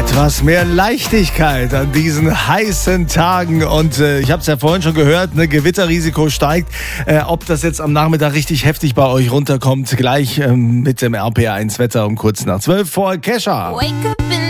Etwas mehr Leichtigkeit an diesen heißen Tagen und ich habe es ja vorhin schon gehört, Gewitterrisiko steigt. Ob das jetzt am Nachmittag richtig heftig bei euch runterkommt, gleich mit dem RPR1 Wetter um kurz nach 12 vor Kesha. Wake up in